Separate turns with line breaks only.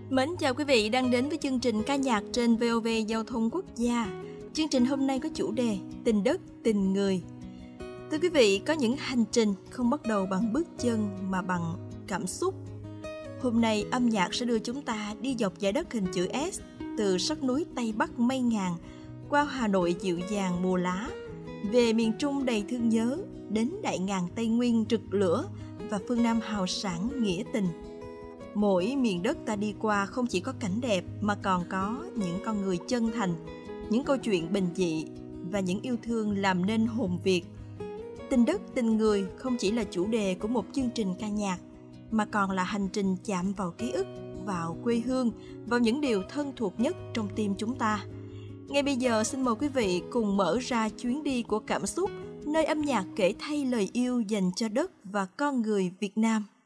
Mến chào quý vị đang đến với chương trình ca nhạc trên VOV Giao thông Quốc gia. Chương trình hôm nay có chủ đề Tình đất, tình người. Thưa quý vị, có những hành trình không bắt đầu bằng bước chân mà bằng cảm xúc. Hôm nay âm nhạc sẽ đưa chúng ta đi dọc dải đất hình chữ S, từ sắc núi Tây Bắc mây ngàn, qua Hà Nội dịu dàng mùa lá, về miền Trung đầy thương nhớ, đến đại ngàn Tây Nguyên rực lửa và phương Nam hào sảng nghĩa tình. Mỗi miền đất ta đi qua không chỉ có cảnh đẹp mà còn có những con người chân thành, những câu chuyện bình dị và những yêu thương làm nên hồn Việt. Tình đất, tình người không chỉ là chủ đề của một chương trình ca nhạc mà còn là hành trình chạm vào ký ức, vào quê hương, vào những điều thân thuộc nhất trong tim chúng ta. Ngay bây giờ xin mời quý vị cùng mở ra chuyến đi của cảm xúc, nơi âm nhạc kể thay lời yêu dành cho đất và con người Việt Nam.